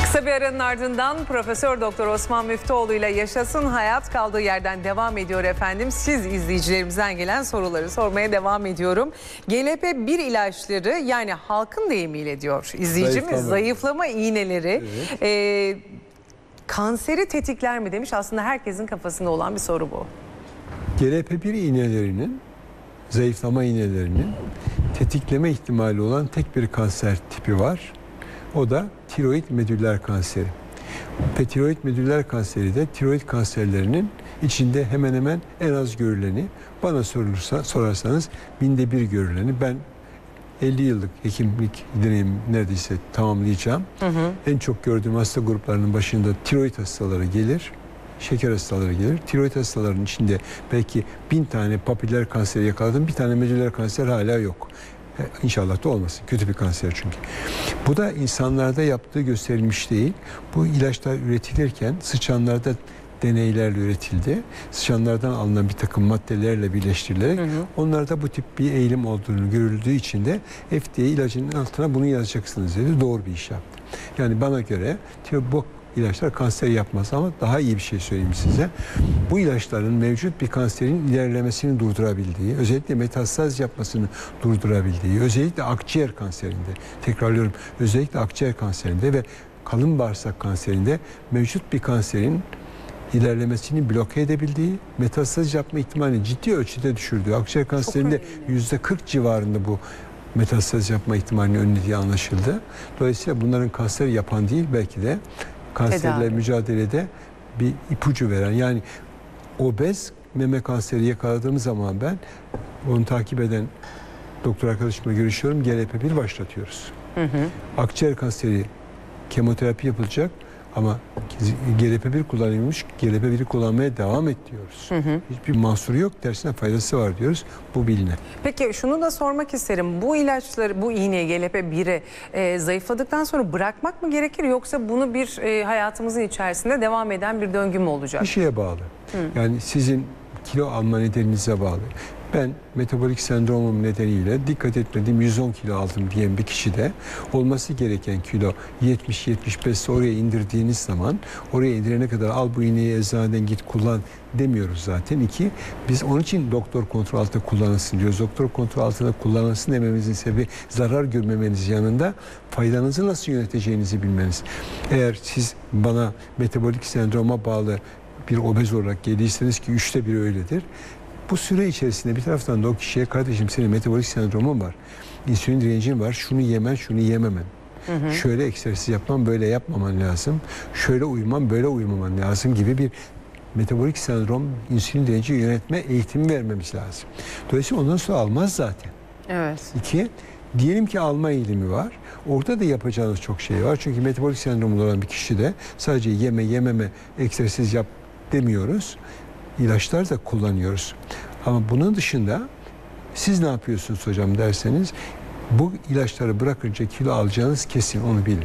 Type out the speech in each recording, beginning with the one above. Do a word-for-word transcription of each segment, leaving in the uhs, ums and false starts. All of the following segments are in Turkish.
Kısa bir aranın ardından Profesör Doktor Osman Müftüoğlu ile Yaşasın Hayat kaldığı yerden devam ediyor efendim. Siz izleyicilerimizden gelen soruları sormaya devam ediyorum. G L P bir ilaçları, yani halkın deyimiyle diyor izleyicimiz, zayıflama, zayıflama iğneleri evet. e, kanseri tetikler mi demiş. Aslında herkesin kafasında olan bir soru bu. G L P bir iğnelerinin, zayıflama iğnelerinin tetikleme ihtimali olan tek bir kanser tipi var. O da tiroid medüller kanseri. Ve tiroid medüller kanseri de tiroid kanserlerinin içinde hemen hemen en az görüleni, bana sorulursa, sorarsanız binde bir görüleni. Ben elli yıllık hekimlik deneyim neredeyse tamamlayacağım. Hı hı. En çok gördüğüm hasta gruplarının başında tiroid hastaları gelir, şeker hastaları gelir. Tiroid hastalarının içinde belki bin tane papiller kanseri yakaladım, bir tane medüller kanser hala yok. İnşallah da olmasın. Kötü bir kanser çünkü. Bu da insanlarda yaptığı gösterilmiş değil. Bu ilaçlar üretilirken sıçanlarda deneylerle üretildi. Sıçanlardan alınan bir takım maddelerle birleştirilerek, hı hı, onlarda bu tip bir eğilim olduğunu görüldüğü için de F D A ilacının altına bunu yazacaksınız dedi. Doğru bir iş yaptı. Yani bana göre bu ilaçlar kanser yapmaz, ama daha iyi bir şey söyleyeyim size. Bu ilaçların mevcut bir kanserin ilerlemesini durdurabildiği, özellikle metastaz yapmasını durdurabildiği, özellikle akciğer kanserinde, tekrarlıyorum, özellikle akciğer kanserinde ve kalın bağırsak kanserinde mevcut bir kanserin ilerlemesini bloke edebildiği, metastaz yapma ihtimalini ciddi ölçüde düşürdüğü, akciğer kanserinde yüzde kırk civarında bu metastaz yapma ihtimalini önlediği anlaşıldı. Dolayısıyla bunların kanser yapan değil, belki de kanserle tedavi, mücadelede bir ipucu veren, yani obez meme kanseri yakaladığımız zaman ben onu takip eden doktor arkadaşımla görüşüyorum, G L P bir başlatıyoruz. Hı hı. Akciğer kanseri kemoterapi yapılacak ama G L P bir kullanılmış, G L P bir'i kullanmaya devam et diyoruz. Hı hı. Hiçbir mahsuru yok, tersine faydası var diyoruz. Bu bilinen. Peki şunu da sormak isterim. Bu ilaçları, bu iğneyi, G L P bir'i e, zayıfladıktan sonra bırakmak mı gerekir, yoksa bunu bir e, hayatımızın içerisinde devam eden bir döngü mü olacak? Bir şeye bağlı. Hı. Yani sizin kilo alma nedeninize bağlı. Ben metabolik sendromum nedeniyle dikkat etmediğim yüz on kilo aldım diyen bir kişi de olması gereken kilo yetmiş yetmiş beş oraya indirdiğiniz zaman, oraya indirene kadar al bu iğneyi eczaneden git kullan demiyoruz zaten. İki, biz onun için doktor kontrol altında kullanılsın diyoruz. Doktor kontrol altında kullanılsın dememizin sebebi zarar görmemeniz yanında faydanızı nasıl yöneteceğinizi bilmeniz. Eğer siz bana metabolik sendroma bağlı bir obez olarak geldiyseniz, ki üçte biri öyledir. Bu süre içerisinde bir taraftan da o kişiye, kardeşim senin metabolik sendromun var, insülin direncin var, şunu yemen, şunu yememen. Hı hı. Şöyle egzersiz yapman, böyle yapmaman lazım. Şöyle uyuman, böyle uyumaman lazım gibi bir metabolik sendrom, insülin direnci yönetme eğitimi vermemiz lazım. Dolayısıyla ondan sonra almaz zaten. Evet. İki, diyelim ki alma eğilimi var. Orada da yapacağınız çok şey var. Çünkü metabolik sendromu olan bir kişi de sadece yeme, yememe, egzersiz yap demiyoruz. İlaçlar da kullanıyoruz. Ama bunun dışında siz ne yapıyorsunuz hocam derseniz, bu ilaçları bırakınca kilo alacağınız kesin, onu bilin.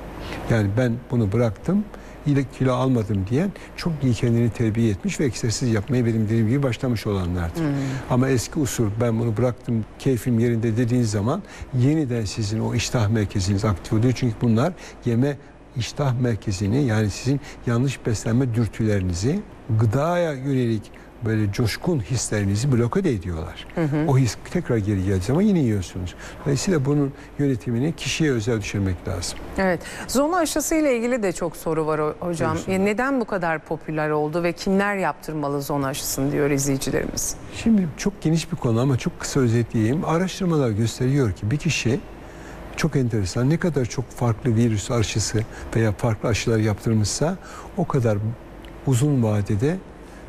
Yani ben bunu bıraktım, kilo almadım diyen çok iyi kendini terbiye etmiş ve egzersiz yapmaya benim dediğim gibi başlamış olanlardır. Hmm. Ama eski usul ben bunu bıraktım, keyfim yerinde dediğiniz zaman yeniden sizin o iştah merkeziniz aktif oluyor. Çünkü bunlar yeme iştah merkezini, yani sizin yanlış beslenme dürtülerinizi, gıdaya yönelik böyle coşkun hislerinizi bloke ediyorlar. Hı hı. O his tekrar geri geldiği zaman yine yiyorsunuz. Dolayısıyla bunun yönetimini kişiye özel düşürmek lazım. Evet. Zona aşısı ile ilgili de çok soru var hocam. E neden bu kadar popüler oldu ve kimler yaptırmalı zona aşısını diyor izleyicilerimiz. Şimdi çok geniş bir konu ama çok kısa özetleyeyim. Araştırmalar gösteriyor ki bir kişi, çok enteresan, ne kadar çok farklı virüs aşısı veya farklı aşılar yaptırmışsa o kadar uzun vadede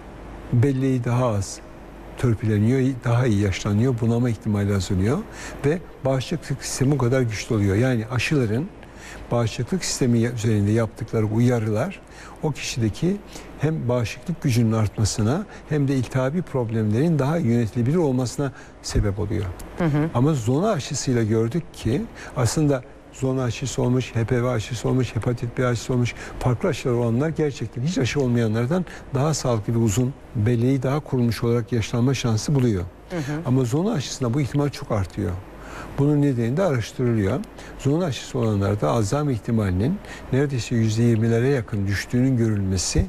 belleği daha az törpüleniyor, daha iyi yaşlanıyor, bunama ihtimali azalıyor ve bağışıklık sistemi o kadar güçlü oluyor. Yani aşıların bağışıklık sistemi üzerinde yaptıkları uyarılar o kişideki hem bağışıklık gücünün artmasına hem de iltihabi problemlerin daha yönetilebilir olmasına sebep oluyor. Hı hı. Ama zona aşısıyla gördük ki aslında zona aşısı olmuş, H P V aşısı olmuş, hepatit B aşısı olmuş, farklı aşılar olanlar gerçekten hiç aşı olmayanlardan daha sağlıklı ve uzun, belleği daha kurulmuş olarak yaşlanma şansı buluyor. Hı hı. Ama zona aşısında bu ihtimal çok artıyor. Bunun nedeni de araştırılıyor. Zona aşısı olanlarda Alzheimer ihtimalinin neredeyse yüzde yirmilere yakın düştüğünün görülmesi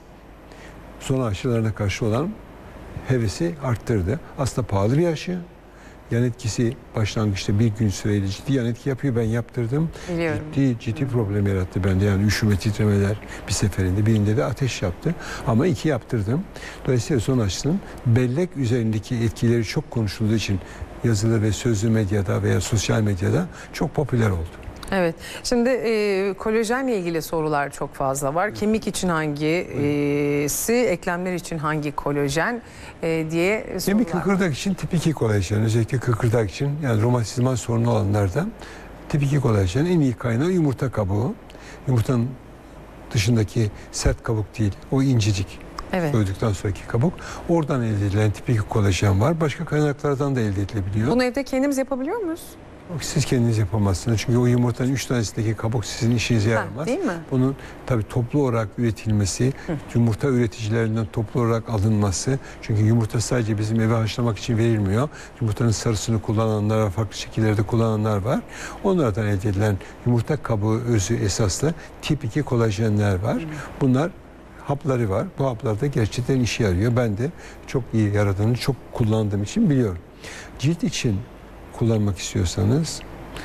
zona aşılarına karşı olan hevesi arttırdı. Aslında pahalı bir aşı. Yan etkisi başlangıçta bir gün süreyle ciddi yan etki yapıyor. Ben yaptırdım. Biliyorum. Ciddi ciddi problem yarattı bende. Yani üşüme, titremeler bir seferinde. Birinde de ateş yaptı. Ama iki yaptırdım. Dolayısıyla son aşısının bellek üzerindeki etkileri çok konuşulduğu için yazılı ve sözlü medyada veya sosyal medyada çok popüler oldu. Evet. Şimdi e, kolajenle ilgili sorular çok fazla var. Kemik için hangisi, eklemler için hangi kolajen e, diye sorular Kemik var. kıkırdak için tip iki kolajen, özellikle kıkırdak için, yani romatizmal sorunu olanlarda tip iki kolajen en iyi kaynağı yumurta kabuğu. Yumurtanın dışındaki sert kabuk değil, o incecik. Evet. Öldükten sonraki kabuk. Oradan elde edilen tip iki kolajen var. Başka kaynaklardan da elde edilebiliyor. Bunu evde kendimiz yapabiliyor muyuz? Siz kendiniz yapamazsınız. Çünkü o yumurtanın üç tanesindeki kabuk sizin işinize yaramaz. Değil mi? Bunun tabii toplu olarak üretilmesi, Hı. yumurta üreticilerinden toplu olarak alınması. Çünkü yumurta sadece bizim eve haşlamak için verilmiyor. Yumurtanın sarısını kullananlar var, farklı şekillerde kullananlar var. Onlardan elde edilen yumurta kabuğu özü esaslı tip iki kolajenler var. Hı. Bunlar hapları var. Bu haplar da gerçekten işe yarıyor. Ben de çok iyi yaradığını çok kullandığım için biliyorum. Cilt için kullanmak istiyorsanız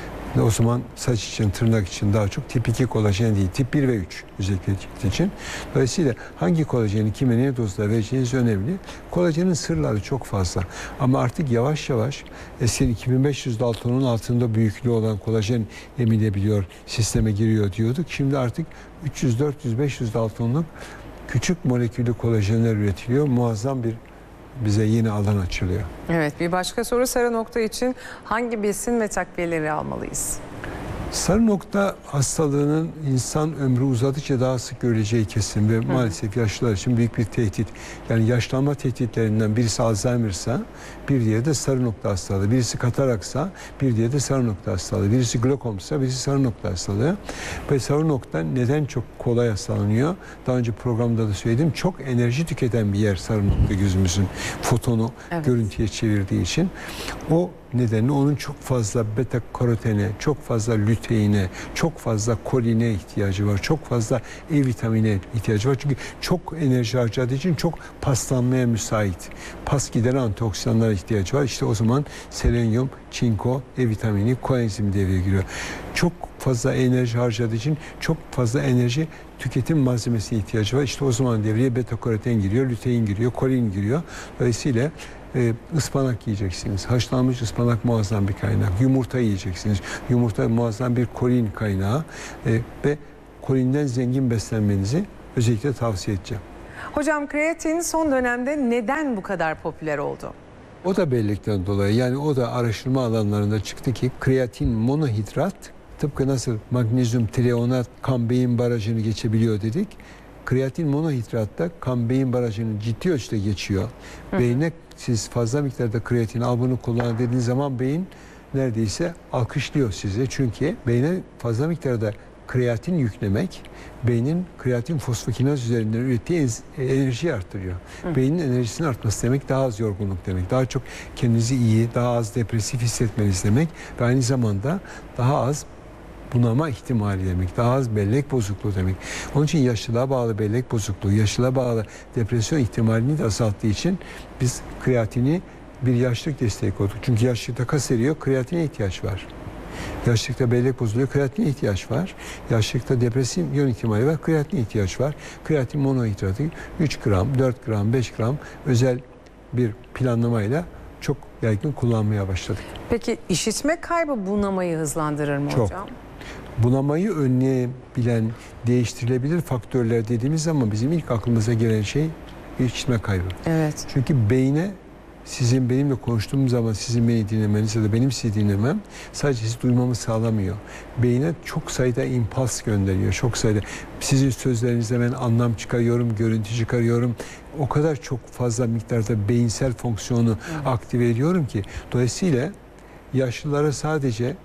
o zaman saç için, tırnak için daha çok tip iki kolajen değil, tip bir ve üç özellikle cilt için. Dolayısıyla hangi kolajeni kime ne dozda vereceğiniz önemli. Kolajenin sırları çok fazla. Ama artık yavaş yavaş eskiden iki bin beş yüz daltonun altında büyüklüğü olan kolajen emilebiliyor, sisteme giriyor diyorduk. Şimdi artık üç yüz, dört yüz, beş yüz daltonluk küçük moleküllü kolajenler üretiliyor. Muazzam bir bize yeni alan açılıyor. Evet, bir başka soru sarı nokta için hangi besin ve takviyeleri almalıyız? Sarı nokta hastalığının insan ömrü uzadıkça daha sık görüleceği kesin ve Hı. maalesef yaşlılar için büyük bir tehdit. Yani yaşlanma tehditlerinden birisi Alzheimer'sa bir diğeri de sarı nokta hastalığı. Birisi kataraksa bir diğeri de sarı nokta hastalığı. Birisi glokomsa birisi sarı nokta hastalığı. Ve sarı nokta neden çok kolay hastalanıyor? Daha önce programda da söyledim. Çok enerji tüketen bir yer sarı nokta gözümüzün. Fotonu evet. görüntüye çevirdiği için. O nedenle onun çok fazla beta karotene, çok fazla lüteine, çok fazla koline ihtiyacı var. Çok fazla E vitamine ihtiyacı var. Çünkü çok enerji harcadığı için çok paslanmaya müsait. Pas giden antioksidanlara ihtiyacı var. İşte o zaman selenyum, çinko, E vitamini, koenzim devreye giriyor. Çok fazla enerji harcadığı için çok fazla enerji tüketim malzemesine ihtiyacı var. İşte o zaman devreye beta karoten giriyor, lütein giriyor, kolin giriyor. Dolayısıyla Ee, ıspanak yiyeceksiniz. Haşlanmış ıspanak muazzam bir kaynak. Yumurta yiyeceksiniz. Yumurta muazzam bir kolin kaynağı ee, ve kolinden zengin beslenmenizi özellikle tavsiye edeceğim. Hocam kreatin son dönemde neden bu kadar popüler oldu? O da bellekten dolayı, yani o da araştırma alanlarında çıktı ki kreatin monohidrat tıpkı nasıl magnezyum treonat kan beyin barajını geçebiliyor dedik. Kreatin monohidratta kan beyin barajını ciddi ölçüde geçiyor. Hı hı. Beyne siz fazla miktarda kreatin al bunu kullan dediğiniz zaman beyin neredeyse alkışlıyor sizi. Çünkü beyne fazla miktarda kreatin yüklemek beynin kreatin fosfokinaz üzerinden ürettiği enerjiyi arttırıyor. Hı. Beynin enerjisinin artması demek daha az yorgunluk demek. Daha çok kendinizi iyi, daha az depresif hissetmeniz demek ve aynı zamanda daha az bunama ihtimali demek. Daha az bellek bozukluğu demek. Onun için yaşlılığa bağlı bellek bozukluğu, yaşlılığa bağlı depresyon ihtimalini de azalttığı için biz kreatini bir yaşlılık desteği koyduk. Çünkü yaşlılıkta kas eriyor, kreatine ihtiyaç var. Yaşlılıkta bellek bozuluyor, kreatine ihtiyaç var. Yaşlılıkta depresyon ihtimali var, kreatine ihtiyaç var. Kreatin monohidratı üç gram, dört gram, beş gram özel bir planlamayla çok yaygın kullanmaya başladık. Peki işitme kaybı bunamayı hızlandırır mı çok. hocam? Bunamayı önleyebilen, değiştirilebilir faktörler dediğimiz zaman bizim ilk aklımıza gelen şey işitme kaybı. Evet. Çünkü beyne sizin benimle konuştuğum zaman sizin beni dinlemeniz ya da benim sizi dinlemem sadece sizi duymamı sağlamıyor. Beyne çok sayıda impuls gönderiyor. Çok sayıda. Sizin sözlerinizde ben anlam çıkarıyorum, görüntü çıkarıyorum. O kadar çok fazla miktarda beyinsel fonksiyonu evet. aktive ediyorum ki. Dolayısıyla yaşlılara sadece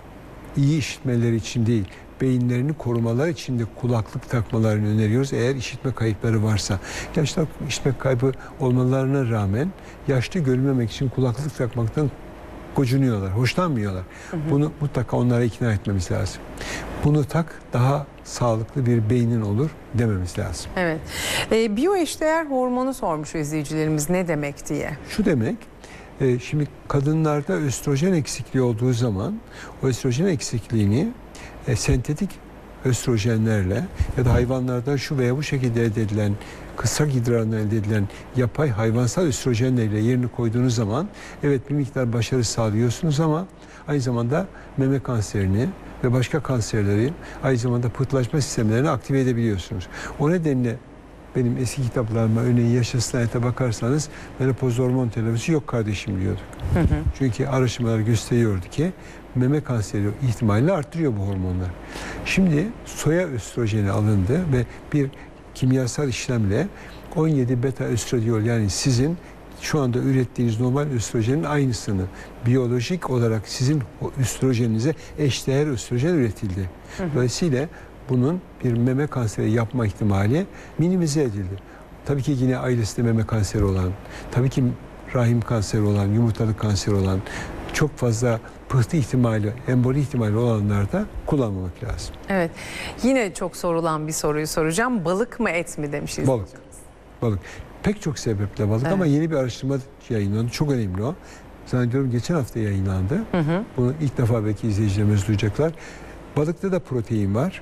iyi işitmeleri için değil, beyinlerini korumalar için de kulaklık takmalarını öneriyoruz eğer işitme kayıpları varsa. Yaşlılar işitme kaybı olmalarına rağmen yaşlı görünmemek için kulaklık takmaktan gocunuyorlar, hoşlanmıyorlar. Hı hı. Bunu mutlaka onlara ikna etmemiz lazım. Bunu tak, daha sağlıklı bir beynin olur dememiz lazım. Evet. E, biyoeşdeğer hormonu sormuş izleyicilerimiz, ne demek diye. Şu demek, e, şimdi kadınlarda östrojen eksikliği olduğu zaman o östrojen eksikliğini e, sentetik östrojenlerle ya da hayvanlarda şu veya bu şekilde elde edilen, kısrak idrarından elde edilen yapay hayvansal östrojenlerle yerini koyduğunuz zaman evet bir miktar başarı sağlıyorsunuz ama aynı zamanda meme kanserini ve başka kanserleri, aynı zamanda pıhtılaşma sistemlerini aktive edebiliyorsunuz. O nedenle benim eski kitaplarıma, örneğin Yaşasın Hayat'a bakarsanız menopoz hormon tedavisi yok kardeşim diyorduk. Hı hı. Çünkü araştırmalar gösteriyordu ki meme kanseri ihtimalini arttırıyor bu hormonlar. Şimdi soya östrojeni alındı ve bir kimyasal işlemle on yedi beta östradiol, yani sizin şu anda ürettiğiniz normal östrojenin aynısını biyolojik olarak sizin o östrojeninize eşdeğer östrojen üretildi. Hı hı. Dolayısıyla bunun bir meme kanseri yapma ihtimali minimize edildi. Tabii ki yine ailesinde meme kanseri olan, tabii ki rahim kanseri olan, yumurtalık kanseri olan, çok fazla pıhtı ihtimali, emboli ihtimali olanlarda kullanmamak lazım. Evet. Yine çok sorulan bir soruyu soracağım. Balık mı, et mi demişiz. Balık. Balık. Pek çok sebeple balık, evet. Ama yeni bir araştırma yayınlandı. Çok önemli o. Zannediyorum geçen hafta yayınlandı. Hı hı. Bunu ilk defa belki izleyicilerimiz duyacaklar. Balıkta da protein var.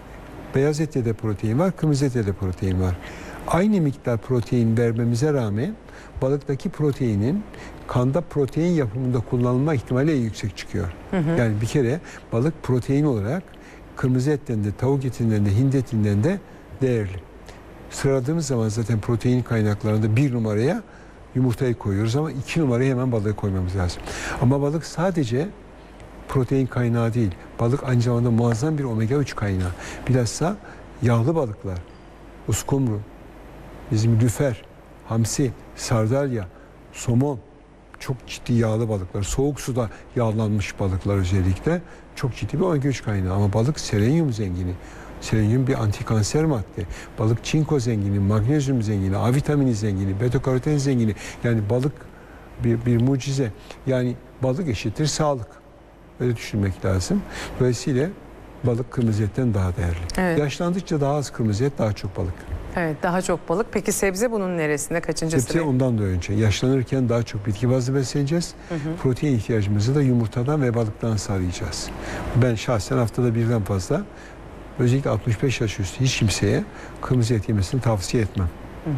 Beyaz ette de protein var, kırmızı ette de protein var. Aynı miktar protein vermemize rağmen balıktaki proteinin kanda protein yapımında kullanılma ihtimali en yüksek çıkıyor. Hı hı. Yani bir kere balık protein olarak kırmızı etten de, tavuk etinden de, hindi etinden de değerli. Sıraladığımız zaman zaten protein kaynaklarında bir numaraya yumurtayı koyuyoruz ama iki numaraya hemen balığı koymamız lazım. Ama balık sadece protein kaynağı değil. Balık aynı zamanda muazzam bir omega üç kaynağı. Bilhassa yağlı balıklar, uskumru, bizim lüfer, hamsi, sardalya, somon, çok ciddi yağlı balıklar. Soğuk suda yağlanmış balıklar özellikle çok ciddi bir omega üç kaynağı. Ama balık selenyum zengini. Selenyum bir antikanser madde. Balık çinko zengini, magnezyum zengini, A vitamini zengini, beta karoten zengini. Yani balık bir, bir mucize. Yani balık eşittir sağlık. Öyle düşünmek lazım. Dolayısıyla balık kırmızı etten daha değerli. Evet. Yaşlandıkça daha az kırmızı et, daha çok balık. Evet, daha çok balık. Peki sebze bunun neresinde, kaçıncı sebze sıraya? Ondan da önce. Yaşlanırken daha çok bitki bazlı besleneceğiz. Hı hı. Protein ihtiyacımızı da yumurtadan ve balıktan sağlayacağız. Ben şahsen haftada birden fazla, özellikle altmış beş yaş üstü hiç kimseye kırmızı et yemesini tavsiye etmem. Hı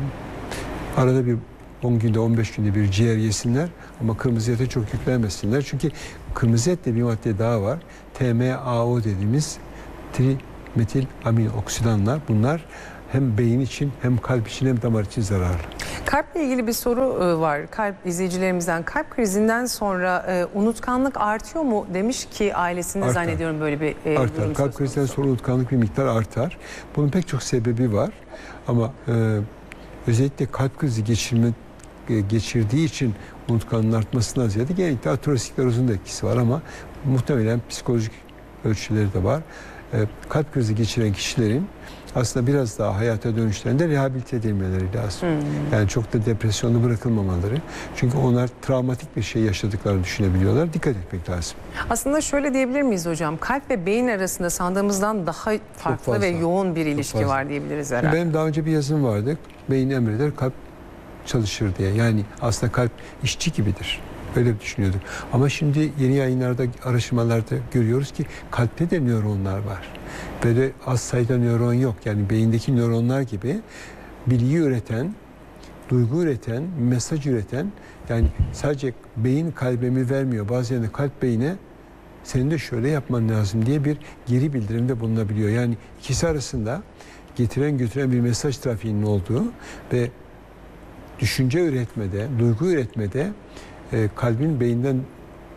hı. Arada bir on günde, on beş günde bir ciğer yesinler ama kırmızı ete çok yüklenmesinler. Çünkü kırmızı ette bir madde daha var. T M A O dediğimiz trimetil amin oksidanlar. Bunlar hem beyin için, hem kalp için, hem damar için zararlı. Kalple ilgili bir soru var. Kalp izleyicilerimizden, kalp krizinden sonra e, unutkanlık artıyor mu demiş ki ailesinde artar. Zannediyorum böyle bir e, artar. Durum kalp krizinden sonra unutkanlık bir miktar artar. Bunun pek çok sebebi var. Ama e, özellikle kalp krizi geçirme geçirdiği için unutkanlığın artmasından ziyade genellikle aterosklerozun da etkisi var ama muhtemelen psikolojik ölçüleri de var. E, kalp krizi geçiren kişilerin aslında biraz daha hayata dönüşlerinde rehabilite edilmeleri lazım. Hmm. Yani çok da depresyonda bırakılmamaları. Çünkü onlar travmatik bir şey yaşadıklarını düşünebiliyorlar. Dikkat etmek lazım. Aslında şöyle diyebilir miyiz hocam? Kalp ve beyin arasında sandığımızdan daha farklı ve yoğun bir ilişki var diyebiliriz herhalde. Benim daha önce bir yazım vardı. Beyin emreder, kalp çalışır diye. Yani aslında kalp işçi gibidir. Öyle düşünüyorduk. Ama şimdi yeni yayınlarda, araştırmalarda görüyoruz ki kalpte de nöronlar var. Böyle az sayıda nöron yok. Yani beyindeki nöronlar gibi bilgi üreten, duygu üreten, mesaj üreten, yani sadece beyin kalbe mi vermiyor. Bazen de kalp beyine senin de şöyle yapman lazım diye bir geri bildirimde bulunabiliyor. Yani ikisi arasında getiren götüren bir mesaj trafiğinin olduğu ve düşünce üretmede, duygu üretmede e, kalbin beyinden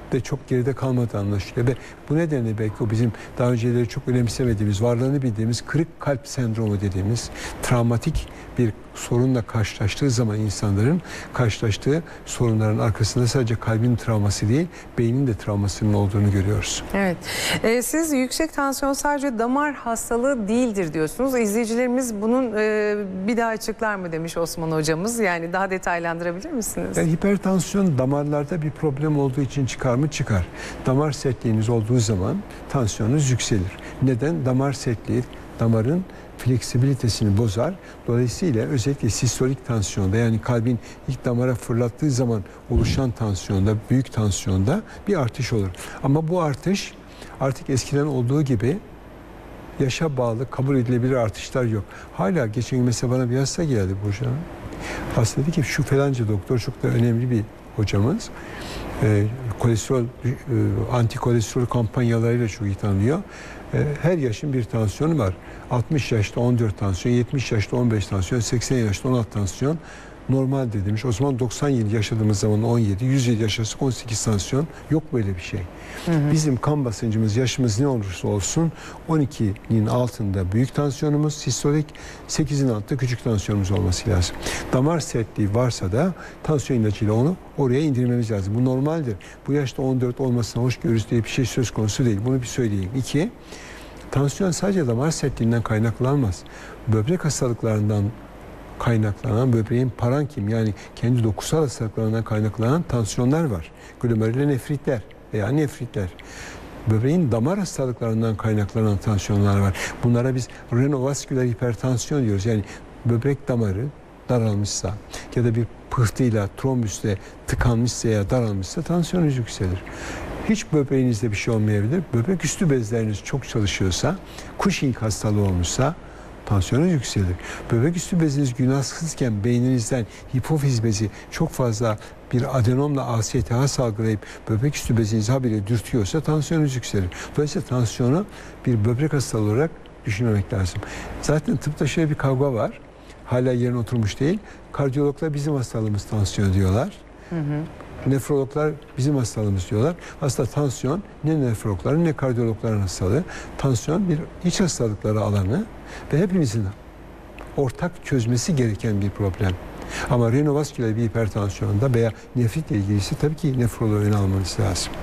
de çok geride kalmadığı anlaşılıyor. Ve bu nedenle belki o bizim daha önceleri çok önemsemediğimiz, varlığını bildiğimiz kırık kalp sendromu dediğimiz travmatik bir sorunla karşılaştığı zaman insanların karşılaştığı sorunların arkasında sadece kalbin travması değil, beynin de travmasının olduğunu görüyoruz. Evet. Ee, siz yüksek tansiyon sadece damar hastalığı değildir diyorsunuz. İzleyicilerimiz bunun e, bir daha açıklar mı demiş Osman hocamız. Yani daha detaylandırabilir misiniz? Yani hipertansiyon damarlarda bir problem olduğu için çıkar mı? Çıkar. Damar sertliğiniz olduğu zaman tansiyonunuz yükselir. Neden? Damar sertliği damarın fleksibilitesini bozar. Dolayısıyla özellikle sistolik tansiyonda, yani kalbin ilk damara fırlattığı zaman oluşan tansiyonda, büyük tansiyonda bir artış olur. Ama bu artış artık eskiden olduğu gibi yaşa bağlı kabul edilebilir artışlar yok. Hala geçen gün mesela bana bir hasta geldi Burcu Hanım. Hasta dedi ki şu falanca doktor, çok da önemli bir hocamız. E, kolesterol, e, anti kolesterol kampanyalarıyla çok iyi tanınıyor. E, her yaşın bir tansiyonu var. altmış yaşta on dört tansiyon, yetmiş yaşta on beş tansiyon, seksen yaşta on altı tansiyon normaldir demiş. O zaman doksan yıl yaşadığımız zaman on yedi, yüz yıl yaşasak on sekiz tansiyon, yok böyle bir şey. Hı hı. Bizim kan basıncımız, yaşımız ne olursa olsun on ikinin altında büyük tansiyonumuz, sistolik, sekizin altında küçük tansiyonumuz olması lazım. Damar sertliği varsa da tansiyon ilacıyla onu oraya indirmemiz lazım. Bu normaldir. Bu yaşta on dört olmasına hoş görürüz diye bir şey söz konusu değil. Bunu bir söyleyeyim. İki, tansiyon sadece damar sertliğinden kaynaklanmaz. Böbrek hastalıklarından kaynaklanan, böbreğin parenkim, yani kendi dokusal hastalıklarından kaynaklanan tansiyonlar var. Glomerüler nefritler veya nefritler. Böbreğin damar hastalıklarından kaynaklanan tansiyonlar var. Bunlara biz renovasküler hipertansiyon diyoruz. Yani böbrek damarı daralmışsa ya da bir pıhtıyla, trombüsle tıkanmışsa ya daralmışsa tansiyonunuz yükselir. Hiç böbreğinizde bir şey olmayabilir. Böbrek üstü bezleriniz çok çalışıyorsa, Cushing hastalığı olmuşsa tansiyonunuz yükselir. Böbrek üstü beziniz günahsızken beyninizden hipofiz bezi çok fazla bir adenomla A S T H salgılayıp böbrek üstü bezinizi habire dürtüyorsa tansiyonunuz yükselir. Dolayısıyla tansiyonu bir böbrek hastalığı olarak düşünmemek lazım. Zaten tıpta şöyle bir kavga var. Hala yerine oturmuş değil. Kardiyologlar bizim hastalığımız tansiyon diyorlar. Hı hı. Nefrologlar bizim hastalığımız diyorlar. Aslında tansiyon ne nefrologların ne kardiyologların hastalığı. Tansiyon bir iç hastalıkları alanı ve hepimizin ortak çözmesi gereken bir problem. Ama renovasküler bir hipertansiyonda veya nefritle ilgiliyse tabii ki nefroloğu öne almanız lazım.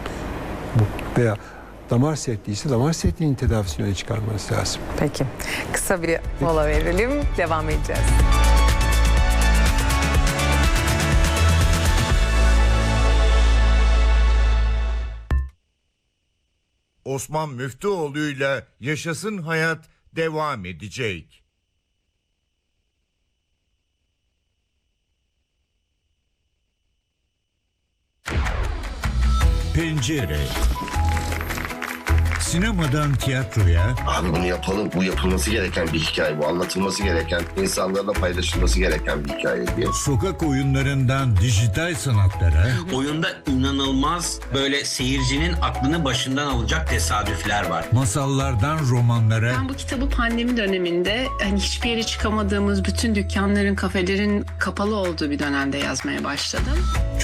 Bu veya damar sertliği ise damar sertliğinin tedavisini öne çıkarmanız lazım. Peki. Kısa bir mola verelim. Devam edeceğiz. Osman Müftüoğlu'yla Yaşasın Hayat devam edecek. Pencere. Sinemadan tiyatroya, Abi bunu yapalım. Bu yapılması gereken bir hikaye. Bu anlatılması gereken, insanlarla paylaşılması gereken bir hikaye diye. sokak oyunlarından dijital sanatlara, Oyunda inanılmaz böyle seyircinin aklını başından alacak tesadüfler var. masallardan romanlara, Ben bu kitabı pandemi döneminde hani hiçbir yere çıkamadığımız, bütün dükkanların, kafelerin kapalı olduğu bir dönemde yazmaya başladım.